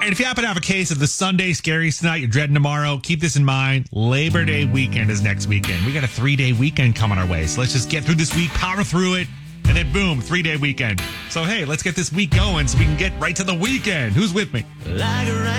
And if you happen to have a case of the Sunday scaries tonight, you're dreading tomorrow, keep this in mind. Labor Day weekend is next weekend. We got a 3-day weekend coming our way. So let's just get through this week, power through it, and then boom, 3-day weekend. So hey, let's get this week going so we can get right to the weekend. Who's with me?